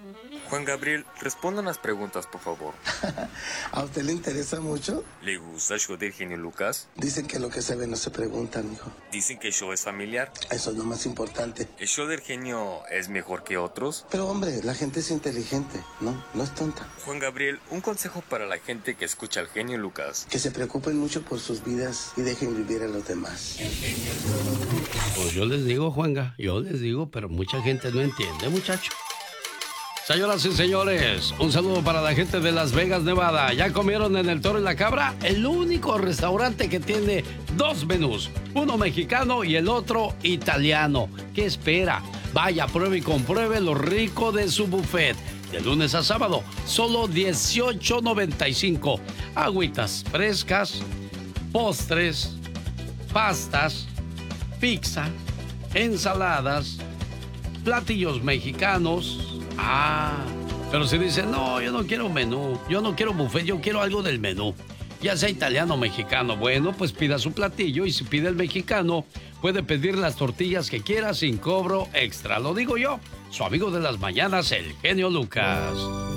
Juan Gabriel, responda unas preguntas, por favor. ¿A usted le interesa mucho? ¿Le gusta el show del genio Lucas? Dicen que lo que se ve no se pregunta, mijo. Dicen que el show es familiar. Eso es lo más importante. ¿El show del genio es mejor que otros? Pero hombre, la gente es inteligente, ¿no? No es tonta. Juan Gabriel, un consejo para la gente que escucha al genio Lucas. Que se preocupen mucho por sus vidas y dejen vivir a los demás. Pues yo les digo, Juanga, pero mucha gente no entiende, muchacho. Señoras y señores, un saludo para la gente de Las Vegas, Nevada. ¿Ya comieron en el Toro y la Cabra? El único restaurante que tiene dos menús, uno mexicano y el otro italiano. ¿Qué espera? Vaya, pruebe y compruebe lo rico de su buffet. De lunes a sábado, solo $18.95. Agüitas frescas, postres, pastas, pizza, ensaladas, platillos mexicanos. Pero si dice, no, yo no quiero menú, yo no quiero buffet, yo quiero algo del menú. Ya sea italiano o mexicano, bueno, pues pida su platillo y si pide el mexicano, puede pedir las tortillas que quiera sin cobro extra. Lo digo yo, su amigo de las mañanas, el genio Lucas.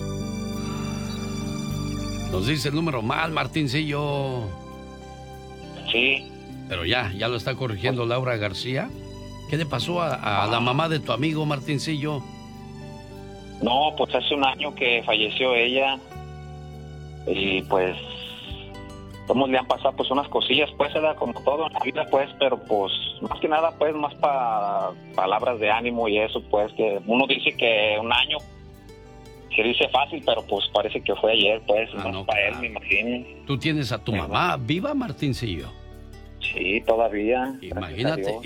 Nos dice el número mal, Martincillo. Sí. Pero ya lo está corrigiendo Laura García. ¿Qué le pasó a la mamá de tu amigo, Martincillo? No, pues hace un año que falleció ella y pues cómo le han pasado pues unas cosillas, pues era como todo en la vida, pues, pero pues más que nada pues más para palabras de ánimo y eso, pues que uno dice que un año se dice fácil, pero pues parece que fue ayer, pues, no, para él, me imagino. ¿Tú tienes a tu mamá viva, Martincillo? Sí, todavía.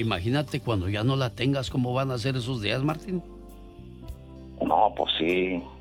Imagínate cuando ya no la tengas, ¿cómo van a ser esos días, Martín? No, pues sí.